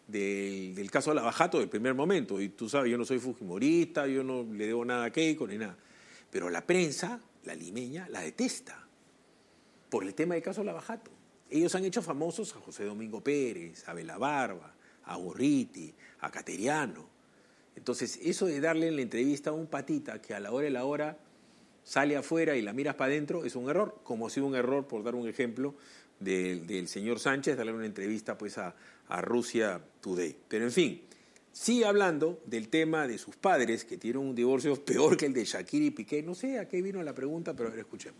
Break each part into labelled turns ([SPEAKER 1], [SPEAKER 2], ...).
[SPEAKER 1] del caso Lavajato del primer momento. Y tú sabes, yo no soy fujimorista, yo no le debo nada a Keiko ni nada. Pero la prensa, la limeña, la detesta por el tema del caso Lavajato. Ellos han hecho famosos a José Domingo Pérez, a Bela Barba, a Gorriti, a Cateriano. Entonces, eso de darle en la entrevista a un patita que a la hora de la hora sale afuera y la miras para adentro es un error, como ha sido un error, por dar un ejemplo, del señor Sánchez, darle una entrevista pues a Rusia Today. Pero en fin, sigue hablando del tema de sus padres, que tienen un divorcio peor que el de Shakira y Piqué. No sé a qué vino la pregunta, pero a ver, escuchemos.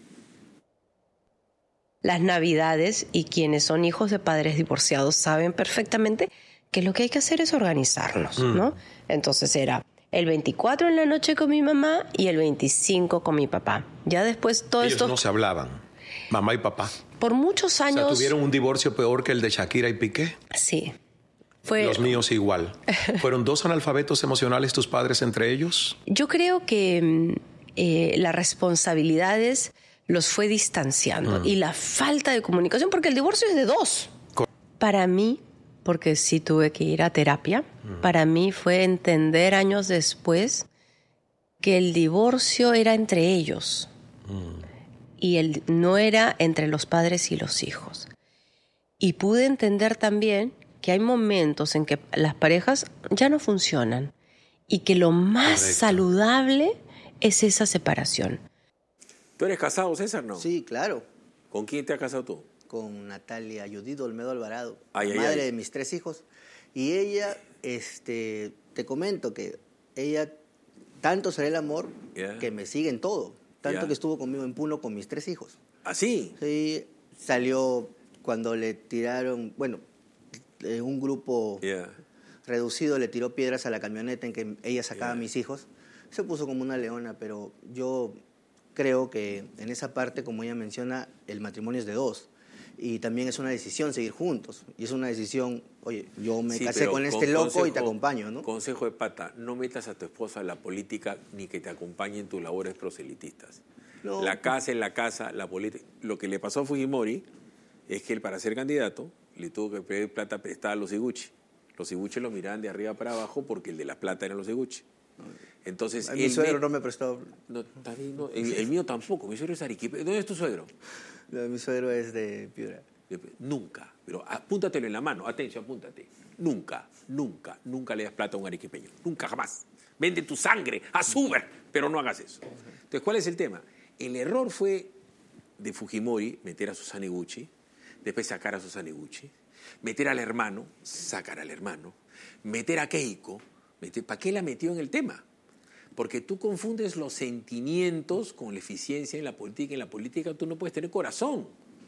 [SPEAKER 2] Las Navidades, y quienes son hijos de padres divorciados saben perfectamente que lo que hay que hacer es organizarnos, ¿no? Entonces era el 24 en la noche con mi mamá y el 25 con mi papá. Ya después todo
[SPEAKER 3] Ellos
[SPEAKER 2] esto...
[SPEAKER 3] no se hablaban, mamá y papá.
[SPEAKER 2] Por muchos años...
[SPEAKER 3] O sea, ¿tuvieron un divorcio peor que el de Shakira y Piqué?
[SPEAKER 2] Sí. Fue...
[SPEAKER 3] Los míos igual. ¿Fueron dos analfabetos emocionales tus padres entre ellos?
[SPEAKER 2] Yo creo que las responsabilidades los fue distanciando y la falta de comunicación, porque el divorcio es de dos. Para mí, porque sí tuve que ir a terapia, para mí fue entender años después que el divorcio era entre ellos y no era entre los padres y los hijos. Y pude entender también que hay momentos en que las parejas ya no funcionan y que lo más saludable es esa separación.
[SPEAKER 1] ¿Tú eres casado, César, no?
[SPEAKER 4] Sí, claro.
[SPEAKER 1] ¿Con quién te has casado tú?
[SPEAKER 4] Con Natalia Judith Olmedo Alvarado,
[SPEAKER 1] Ay,
[SPEAKER 4] madre de mis 3 hijos. Y ella, te comento que ella, tanto será el amor que me sigue en todo. Tanto que estuvo conmigo en Puno con mis 3 hijos.
[SPEAKER 1] ¿Ah, sí?
[SPEAKER 4] Sí, salió cuando le tiraron, bueno, un grupo reducido le tiró piedras a la camioneta en que ella sacaba a mis hijos. Se puso como una leona, pero yo creo que en esa parte, como ella menciona, el matrimonio es de dos. Y también es una decisión seguir juntos. Y es una decisión, oye, yo me casé con este loco y te acompaño, ¿no?
[SPEAKER 1] Consejo de pata, no metas a tu esposa en la política ni que te acompañe en tus labores proselitistas. No. La casa es la casa, la política. Lo que le pasó a Fujimori es que él, para ser candidato, le tuvo que pedir plata prestada a los Iguchi. Los Iguchi lo miraban de arriba para abajo porque el de la plata eran los Iguchi. Entonces,
[SPEAKER 4] mi suegro no me prestó.
[SPEAKER 1] No, el mío tampoco, mi suegro es arequipeño. ¿Dónde es tu suegro?
[SPEAKER 4] Mi suegro es de Piura.
[SPEAKER 1] Nunca, pero apúntatelo en la mano, atención, apúntate. Nunca le das plata a un arequipeño. Nunca, jamás. Vende tu sangre, haz Uber, pero no hagas eso. Entonces, ¿cuál es el tema? El error fue de Fujimori meter a Susana Iguchi, después sacar a Susana Iguchi, meter al hermano, sacar al hermano, meter a Keiko. ¿Para qué la metió en el tema? Porque tú confundes los sentimientos con la eficiencia en la política. En la política tú no puedes tener corazón.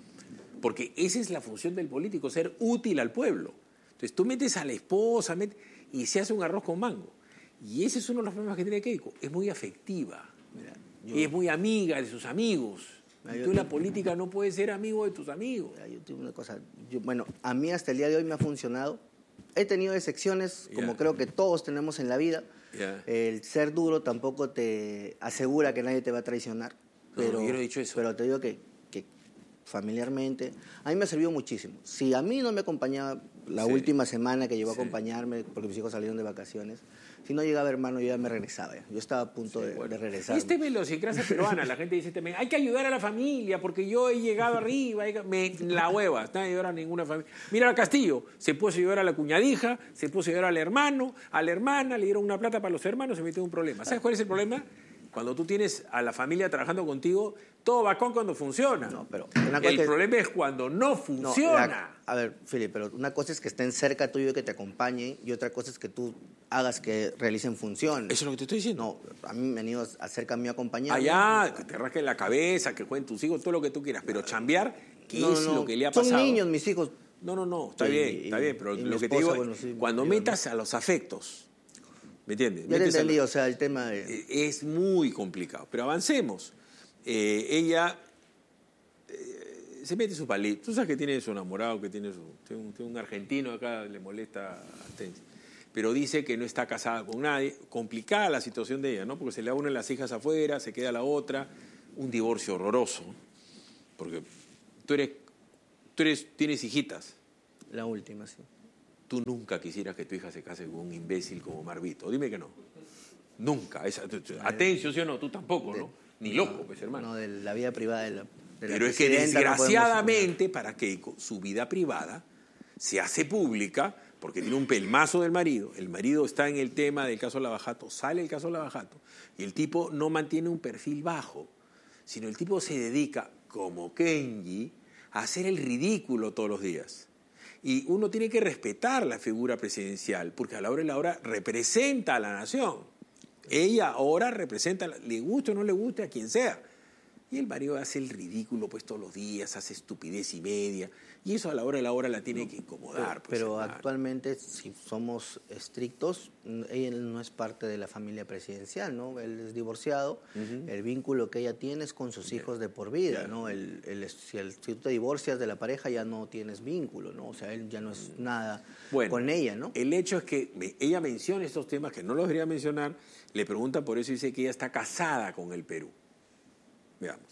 [SPEAKER 1] Porque esa es la función del político, ser útil al pueblo. Entonces tú metes a la esposa y se hace un arroz con mango. Y ese es uno de los problemas que tiene Keiko. Es muy afectiva. Y es muy amiga de sus amigos. Y tú en la política no puedes ser amigo de tus amigos.
[SPEAKER 4] Yo tengo una cosa. Bueno, a mí hasta el día de hoy me ha funcionado. He tenido decepciones, como creo que todos tenemos en la vida. El ser duro tampoco te asegura que nadie te va a traicionar. Pero,
[SPEAKER 1] yo no he dicho eso.
[SPEAKER 4] Pero te digo que familiarmente, a mí me sirvió muchísimo. Si a mí no me acompañaba la última semana que llegó a acompañarme, porque mis hijos salieron de vacaciones, si no llegaba hermano, yo ya me regresaba. Yo estaba a punto de regresar.
[SPEAKER 1] Esta velocicracia peruana, la gente dice también, hay que ayudar a la familia, porque yo he llegado arriba, la hueva, no hay que ayudar a ninguna familia. Mira al Castillo, se puso a ayudar a la cuñadija, se puso a ayudar al hermano, a la hermana, le dieron una plata para los hermanos, se metió en un problema. ¿Sabes cuál es el problema? Cuando tú tienes a la familia trabajando contigo, todo va con cuando funciona.
[SPEAKER 4] No, pero
[SPEAKER 1] el problema es cuando no funciona.
[SPEAKER 4] A ver, Filipe, pero una cosa es que estén cerca tuyo y que te acompañen, y otra cosa es que tú hagas que realicen funciones.
[SPEAKER 1] Eso es lo que te estoy diciendo.
[SPEAKER 4] No, a mí me han ido cerca mío a acompañar.
[SPEAKER 1] Que te rasquen la cabeza, que jueguen tus hijos, todo lo que tú quieras. Pero chambear, ¿qué es lo que le ha pasado?
[SPEAKER 4] Son niños mis hijos.
[SPEAKER 1] No, está bien, pero lo que te digo, cuando metas a los afectos, ¿me entiendes?
[SPEAKER 4] Ya te entendí, o sea, el tema de...
[SPEAKER 1] Es muy complicado, pero avancemos. Ella se mete su palito. Tú sabes que tiene su enamorado, que tiene un argentino acá, le molesta. Pero dice que no está casada con nadie. Complicada la situación de ella, ¿no? Porque se le da una de las hijas afuera, se queda la otra. Un divorcio horroroso. Porque tú tienes hijitas.
[SPEAKER 4] La última, sí.
[SPEAKER 1] tú nunca quisieras que tu hija se case con un imbécil como Marvito. Dime que no. Nunca. Atención, ¿sí o no? Tú tampoco, ¿no? Ni loco, pues, hermano.
[SPEAKER 4] No, de la vida privada de la
[SPEAKER 1] Pero es que desgraciadamente para Keiko su vida privada se hace pública porque tiene un pelmazo del marido. El marido está en el tema del caso Lavajato, sale el caso Lavajato y el tipo no mantiene un perfil bajo, sino el tipo se dedica, como Kenji, a hacer el ridículo todos los días. Y uno tiene que respetar la figura presidencial porque a la hora de la hora representa a la nación. Ella ahora representa, le guste o no le guste a quien sea. Y el marido hace el ridículo pues todos los días, hace estupidez y media. Y eso a la hora de la hora la tiene que incomodar.
[SPEAKER 4] Pero actualmente, si somos estrictos, él no es parte de la familia presidencial, ¿no? Él es divorciado. El vínculo que ella tiene es con sus hijos de por vida, ¿no? Si tú te divorcias de la pareja ya no tienes vínculo, ¿no? O sea, él ya no es nada con ella, ¿no?
[SPEAKER 1] El hecho es que ella menciona estos temas que no los debería mencionar, le pregunta por eso y dice que ella está casada con el Perú. Veamos.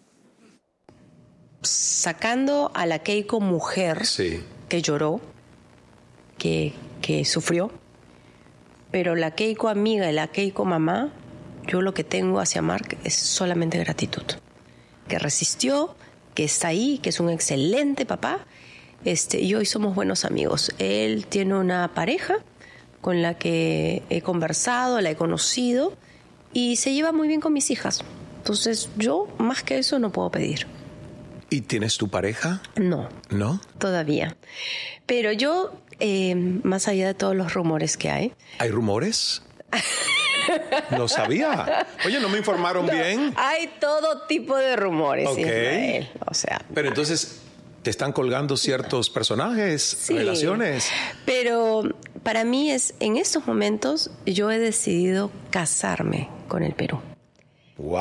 [SPEAKER 2] Sacando a la Keiko mujer que lloró, que sufrió, pero la Keiko amiga y la Keiko mamá, yo lo que tengo hacia Mark es solamente gratitud. Que resistió, que está ahí, que es un excelente papá, y hoy somos buenos amigos. Él tiene una pareja con la que he conversado, la he conocido y se lleva muy bien con mis hijas. Entonces yo más que eso no puedo pedir.
[SPEAKER 3] ¿Y tienes tu pareja?
[SPEAKER 2] No.
[SPEAKER 3] ¿No?
[SPEAKER 2] Todavía. Pero yo, más allá de todos los rumores que hay...
[SPEAKER 3] ¿Hay rumores? No sabía. Oye, ¿no me informaron bien?
[SPEAKER 2] Hay todo tipo de rumores, Israel. O sea...
[SPEAKER 3] Pero entonces, ¿te están colgando ciertos personajes, relaciones?
[SPEAKER 2] Pero para mí en estos momentos, yo he decidido casarme con el Perú.
[SPEAKER 3] ¡Wow!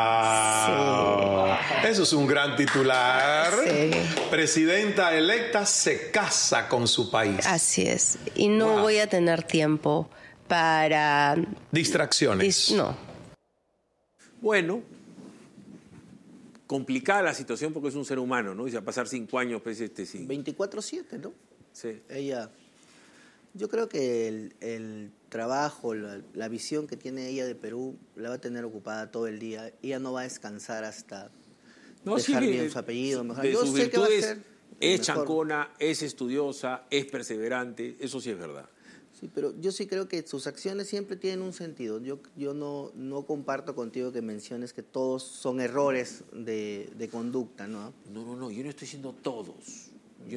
[SPEAKER 3] Sí. Eso es un gran titular. Sí. Presidenta electa se casa con su país.
[SPEAKER 2] Así es. Y no voy a tener tiempo para...
[SPEAKER 3] distracciones.
[SPEAKER 2] No.
[SPEAKER 1] Bueno, complicada la situación porque es un ser humano, ¿no? Y se va a pasar 5 años, pues, sí.
[SPEAKER 4] 24/7, ¿no?
[SPEAKER 1] Sí.
[SPEAKER 4] Ella... Yo creo que el trabajo, la visión que tiene ella de Perú la va a tener ocupada todo el día. Ella no va a descansar hasta dejar bien su apellido.
[SPEAKER 1] Yo sé que va a ser es chancona, es estudiosa, es perseverante, eso sí es verdad.
[SPEAKER 4] Sí, pero yo sí creo que sus acciones siempre tienen un sentido. Yo no comparto contigo que menciones que todos son errores de conducta, ¿no?
[SPEAKER 1] No, yo no estoy diciendo todos.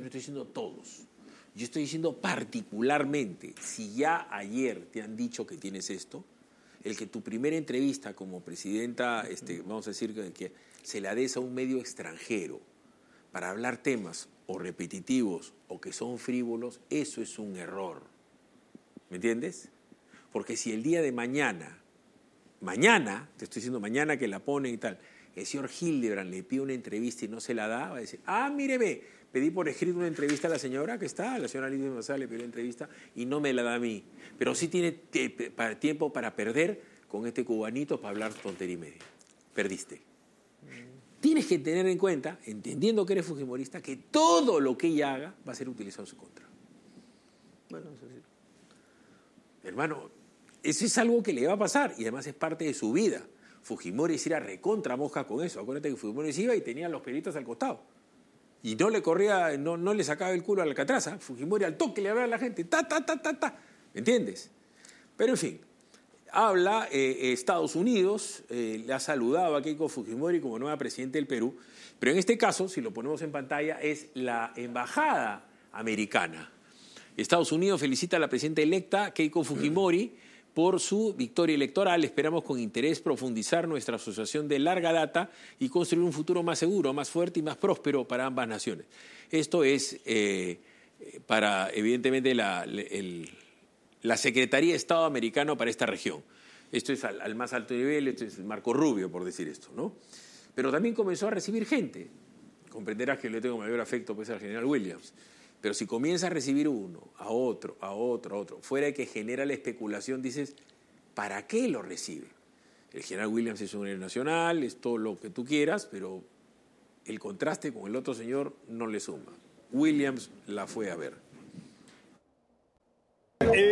[SPEAKER 1] Yo estoy diciendo particularmente, si ya ayer te han dicho que tienes esto, el que tu primera entrevista como presidenta, vamos a decir que se la des a un medio extranjero para hablar temas o repetitivos o que son frívolos, eso es un error. ¿Me entiendes? Porque si el día de mañana, te estoy diciendo mañana que la ponen y tal, el señor Hildebrand le pide una entrevista y no se la da, va a decir, míreme, pedí por escrito una entrevista a la señora que está, la señora Lidia Massala le pidió una entrevista y no me la da a mí. Pero sí tiene tiempo para perder con este cubanito para hablar tontería y media. Perdiste. Tienes que tener en cuenta, entendiendo que eres fujimorista, que todo lo que ella haga va a ser utilizado en su contra.
[SPEAKER 4] Bueno, eso sí.
[SPEAKER 1] Hermano, eso es algo que le va a pasar y además es parte de su vida. Fujimori se era recontra mosca con eso. Acuérdate que Fujimori se iba y tenía los peritos al costado. Y no le corría, no le sacaba el culo a la Alcatraz. Fujimori al toque le hablaba a la gente. Ta. ¿Me entiendes? Pero en fin, habla Estados Unidos, le ha saludado a Keiko Fujimori como nueva presidenta del Perú. Pero en este caso, si lo ponemos en pantalla, es la embajada americana. Estados Unidos felicita a la presidenta electa Keiko Fujimori por su victoria electoral. Esperamos con interés profundizar nuestra asociación de larga data y construir un futuro más seguro, más fuerte y más próspero para ambas naciones. Esto es para, evidentemente, la Secretaría de Estado americano para esta región. Esto es al más alto nivel, esto es Marco Rubio, por decir esto, ¿no? Pero también comenzó a recibir gente. Comprenderás que le tengo mayor afecto pues, al general Williams. Pero si comienza a recibir uno, a otro, fuera de que genera la especulación, dices, ¿para qué lo recibe? El general Williams es un héroe nacional, es todo lo que tú quieras, pero el contraste con el otro señor no le suma. Williams la fue a ver.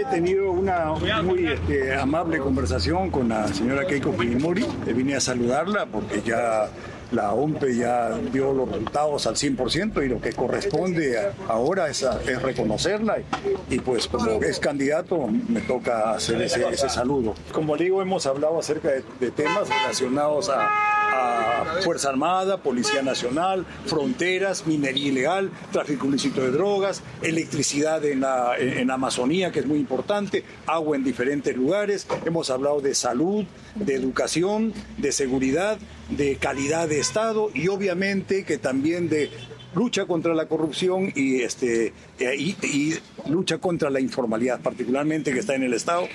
[SPEAKER 5] tenido una muy amable conversación con la señora Keiko Fujimori. Vine a saludarla porque ya la OMPE ya dio los resultados al 100% y lo que corresponde ahora es reconocerla y pues como es candidato me toca hacer ese saludo. Como digo, hemos hablado acerca de temas relacionados a Fuerza Armada, Policía Nacional, fronteras, minería ilegal, tráfico ilícito de drogas, electricidad en la Amazonía, que es muy importante, agua en diferentes lugares. Hemos hablado de salud, de educación, de seguridad, de calidad de Estado y obviamente que también de lucha contra la corrupción y lucha contra la informalidad, particularmente que está en el Estado.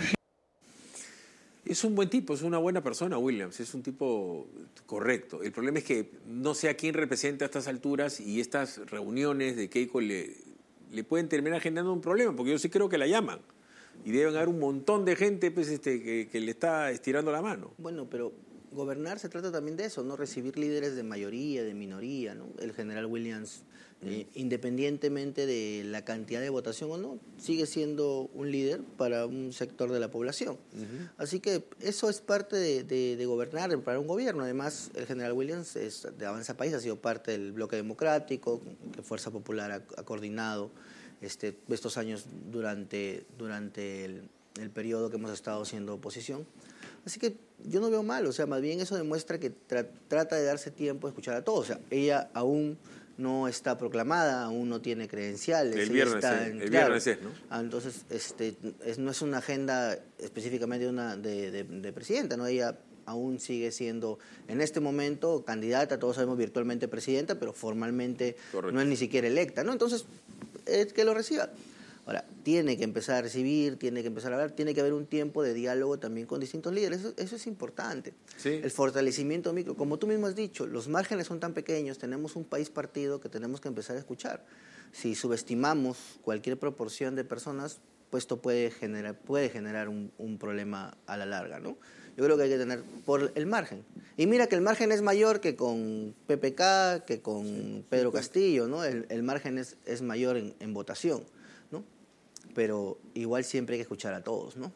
[SPEAKER 1] Es un buen tipo, es una buena persona, Williams, es un tipo correcto. El problema es que no sé a quién representa a estas alturas y estas reuniones de Keiko le pueden terminar generando un problema, porque yo sí creo que la llaman y deben haber un montón de gente pues, que le está estirando la mano.
[SPEAKER 4] Bueno, pero gobernar se trata también de eso, ¿no? Recibir líderes de mayoría, de minoría, ¿no? El general Williams, independientemente de la cantidad de votación o no, sigue siendo un líder para un sector de la población. Así que eso es parte de gobernar para un gobierno. Además, el general Williams de Avanza País ha sido parte del bloque democrático, que Fuerza Popular ha coordinado estos años durante el periodo que hemos estado siendo oposición. Así que yo no veo mal, o sea, más bien eso demuestra que trata de darse tiempo a escuchar a todos. O sea, ella aún no está proclamada, aún no tiene credenciales.
[SPEAKER 1] El viernes es, ¿no?
[SPEAKER 4] Entonces, no es una agenda específicamente de presidenta, ¿no? Ella aún sigue siendo, en este momento, candidata, todos sabemos virtualmente presidenta, pero formalmente no es ni siquiera electa, ¿no? Entonces, que lo reciba. Ahora, tiene que empezar a recibir, tiene que empezar a hablar, tiene que haber un tiempo de diálogo también con distintos líderes. Eso es importante. Sí. El fortalecimiento micro, como tú mismo has dicho, los márgenes son tan pequeños, tenemos un país partido que tenemos que empezar a escuchar. Si subestimamos cualquier proporción de personas, pues esto puede generar un problema a la larga, ¿no? Yo creo que hay que tener por el margen. Y mira que el margen es mayor que con PPK, que con Pedro Castillo, ¿no? El margen es mayor en votación, ¿no? Pero igual siempre hay que escuchar a todos, ¿no?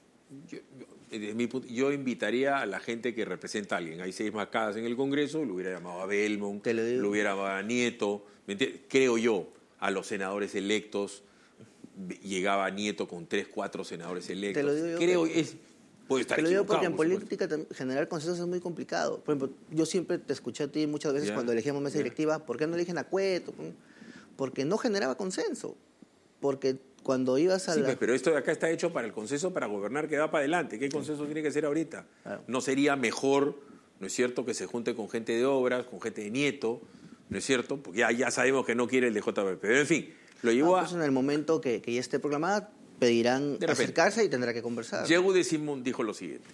[SPEAKER 1] Yo invitaría a la gente que representa a alguien. Hay 6 bancadas en el Congreso, lo hubiera llamado a Belmont, lo hubiera llamado a Nieto. Creo yo, a los senadores electos, llegaba Nieto con 3, 4 senadores electos.
[SPEAKER 4] Te lo digo yo.
[SPEAKER 1] Creo puede estar equivocado.
[SPEAKER 4] Te lo digo porque en política generar consensos es muy complicado. Por ejemplo, yo siempre te escuché a ti muchas veces cuando elegíamos mesa directiva, ¿por qué no eligen a Cueto? Porque no generaba consenso. Porque cuando ibas a
[SPEAKER 1] pero esto de acá está hecho para el consenso para gobernar que va para adelante. ¿Qué consenso tiene que ser ahorita? Claro. ¿No sería mejor, no es cierto, que se junte con gente de obras, con gente de Nieto, no es cierto? Porque ya sabemos que no quiere el de JPP. Pero en fin, lo llevó
[SPEAKER 4] pues en el momento que ya esté programada, pedirán acercarse y tendrá que conversar.
[SPEAKER 1] Diego de Simón dijo lo siguiente.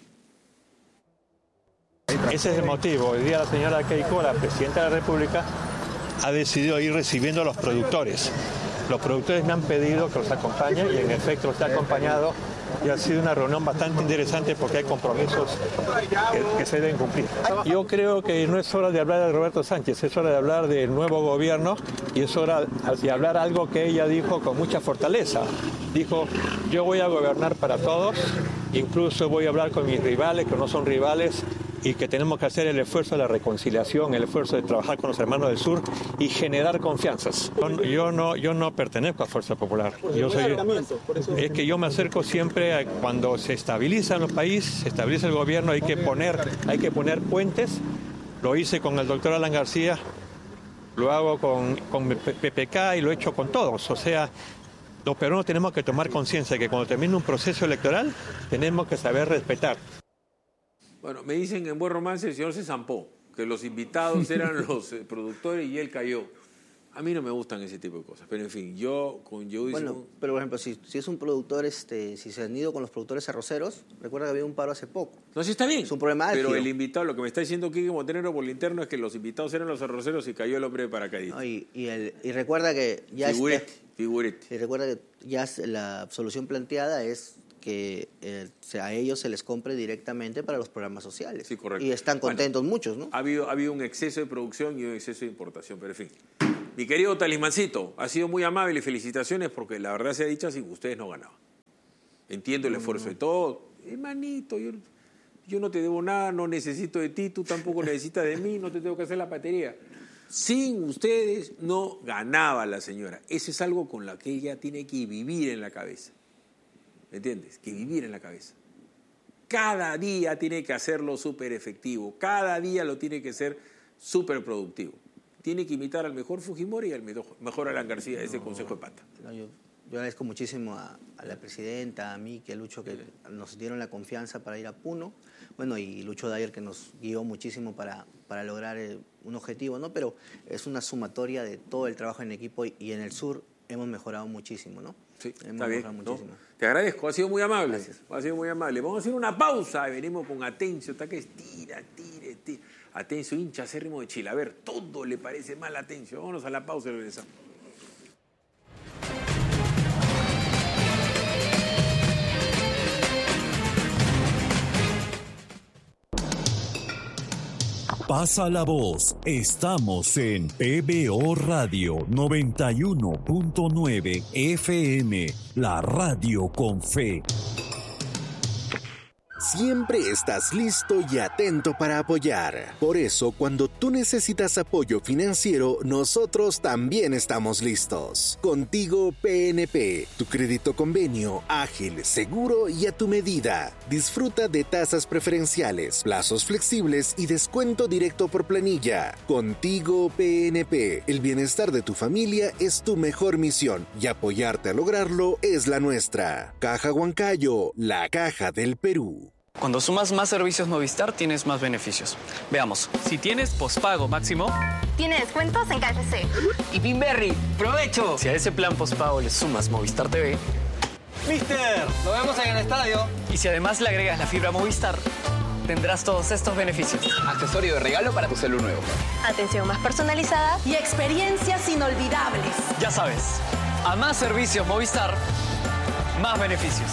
[SPEAKER 6] Ese es el motivo. Hoy día la señora Keiko, la presidenta de la República, ha decidido ir recibiendo a los productores. Los productores me han pedido que los acompañe y en efecto los he acompañado y ha sido una reunión bastante interesante porque hay compromisos que se deben cumplir. Yo creo que no es hora de hablar de Roberto Sánchez, es hora de hablar del nuevo gobierno y es hora de hablar algo que ella dijo con mucha fortaleza. Dijo, yo voy a gobernar para todos, incluso voy a hablar con mis rivales, que no son rivales, y que tenemos que hacer el esfuerzo de la reconciliación, el esfuerzo de trabajar con los hermanos del sur y generar confianzas. Yo no pertenezco a Fuerza Popular. Es que yo me acerco siempre a cuando se estabilizan los países, se estabiliza el gobierno, hay que poner puentes. Lo hice con el doctor Alan García, lo hago con PPK y lo he hecho con todos. O sea, los peruanos tenemos que tomar conciencia de que cuando termine un proceso electoral tenemos que saber respetar.
[SPEAKER 1] Bueno, me dicen en buen romance el señor se zampó, que los invitados eran los productores y él cayó. A mí no me gustan ese tipo de cosas, pero en fin, yo con Joe...
[SPEAKER 4] Bueno, pero por ejemplo, si es un productor, si se han ido con los productores arroceros, recuerda que había un paro hace poco.
[SPEAKER 1] No, sí está bien.
[SPEAKER 4] Es un problema álgido.
[SPEAKER 1] Pero el invitado, lo que me está diciendo Quique Montenegro por el interno es que los invitados eran los arroceros y cayó el hombre de paracaidista.
[SPEAKER 4] No, y recuerda que ya
[SPEAKER 1] Figurete.
[SPEAKER 4] Y recuerda que ya la solución planteada es que a ellos se les compre directamente para los programas sociales.
[SPEAKER 1] Sí, correcto.
[SPEAKER 4] Y están contentos muchos, ¿no?
[SPEAKER 1] Ha habido un exceso de producción y un exceso de importación, pero en fin. Mi querido Talismancito, ha sido muy amable y felicitaciones porque la verdad sea dicha, sin ustedes no ganaban. Entiendo el esfuerzo de todos. Hermanito, yo no te debo nada, no necesito de ti, tú tampoco necesitas de mí, no te tengo que hacer la patería. Sin ustedes no ganaba la señora. Eso es algo con lo que ella tiene que vivir en la cabeza. ¿Me entiendes? Que vivir en la cabeza. Cada día tiene que hacerlo súper efectivo. Cada día lo tiene que hacer súper productivo. Tiene que imitar al mejor Fujimori y al mejor Alan García, ese consejo de pata.
[SPEAKER 4] Yo agradezco muchísimo a la presidenta, a mí, que Lucho, que nos dieron la confianza para ir a Puno. Bueno, y Lucho Dyer, que nos guió muchísimo para lograr un objetivo, ¿no? Pero es una sumatoria de todo el trabajo en equipo y en el sur hemos mejorado muchísimo, ¿no?
[SPEAKER 1] Sí,
[SPEAKER 4] hemos mejorado muchísimo.
[SPEAKER 1] ¿No? Te agradezco, ha sido muy amable.
[SPEAKER 4] Gracias.
[SPEAKER 1] Ha sido muy amable. Vamos a hacer una pausa y venimos con Atencio. Está que estira. Atencio, hincha acérrimo de Chile. A ver, todo le parece mal a Atencio. Vámonos a la pausa y regresamos.
[SPEAKER 7] Pasa la voz, estamos en PBO Radio 91.9 FM, la radio con fe.
[SPEAKER 8] Siempre estás listo y atento para apoyar. Por eso, cuando tú necesitas apoyo financiero, nosotros también estamos listos. Contigo PNP, tu crédito convenio, ágil, seguro y a tu medida. Disfruta de tasas preferenciales, plazos flexibles y descuento directo por planilla. Contigo PNP, el bienestar de tu familia es tu mejor misión y apoyarte a lograrlo es la nuestra. Caja Huancayo, la caja del Perú.
[SPEAKER 9] Cuando sumas más servicios Movistar, tienes más beneficios. Veamos. Si tienes pospago máximo,
[SPEAKER 10] tiene descuentos en KFC.
[SPEAKER 9] Y Pinberry, ¡provecho! Si a ese plan pospago le sumas Movistar TV,
[SPEAKER 11] ¡Mister! ¡Lo vemos en el estadio!
[SPEAKER 9] Y si además le agregas la fibra Movistar, tendrás todos estos beneficios.
[SPEAKER 11] Accesorio de regalo para tu celu nuevo.
[SPEAKER 10] Atención más personalizada y experiencias inolvidables.
[SPEAKER 9] Ya sabes, a más servicios Movistar, más beneficios.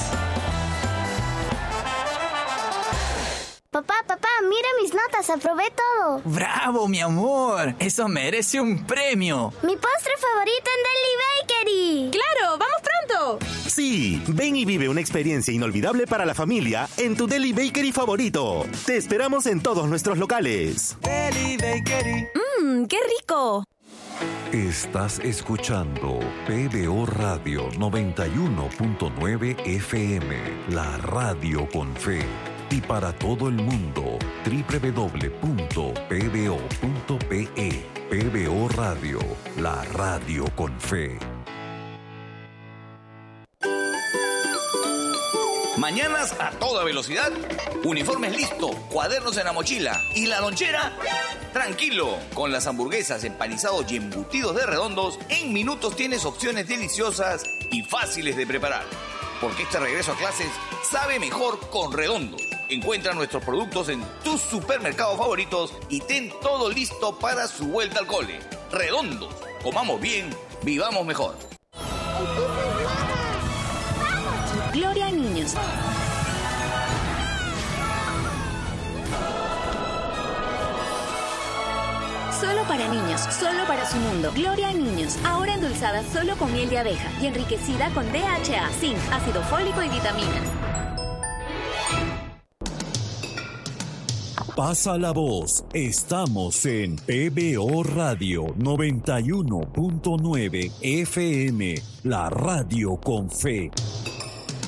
[SPEAKER 12] Papá, mira mis notas, aprobé todo.
[SPEAKER 13] ¡Bravo, mi amor! ¡Eso merece un premio!
[SPEAKER 12] ¡Mi postre favorito en Deli Bakery!
[SPEAKER 10] ¡Claro! ¡Vamos pronto!
[SPEAKER 14] Sí, ven y vive una experiencia inolvidable para la familia en tu Deli Bakery favorito. Te esperamos en todos nuestros locales.
[SPEAKER 13] Deli Bakery.
[SPEAKER 10] ¡Qué rico!
[SPEAKER 7] Estás escuchando PBO Radio 91.9 FM, la radio con fe. Y para todo el mundo, www.pbo.pe. PBO Radio, la radio con fe.
[SPEAKER 15] Mañanas a toda velocidad, uniformes listo, cuadernos en la mochila y la lonchera. Tranquilo, con las hamburguesas, empanizados y embutidos de Redondos, en minutos tienes opciones deliciosas y fáciles de preparar. Porque este regreso a clases sabe mejor con Redondos. Encuentra nuestros productos en tus supermercados favoritos y ten todo listo para su vuelta al cole. Redondos, comamos bien, vivamos mejor.
[SPEAKER 16] Gloria a Niños. Solo para niños, solo para su mundo. Gloria a Niños, ahora endulzada solo con miel de abeja y enriquecida con DHA, zinc, ácido fólico y vitaminas.
[SPEAKER 7] Pasa la voz, estamos en PBO Radio 91.9 FM, la radio con fe.